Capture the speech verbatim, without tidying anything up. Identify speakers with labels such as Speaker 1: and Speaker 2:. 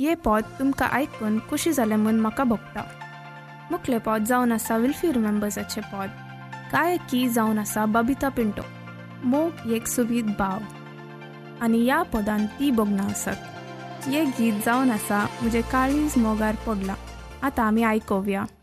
Speaker 1: हे पद तुमकां आयकून खुशी जालें म्हूण म्हाका भोगता. मुखलें पद जावन आसा विल्फी रिमेंबर्साचें पद. गायकी जावन आसा बबिता पिंटो. मोग एक सुबीत भाव आनी ह्या पदान ती बोगना आसात. हे गीत जावन आसा म्हजे काळीज मोगार पडला. आतां आमी आयकोवया.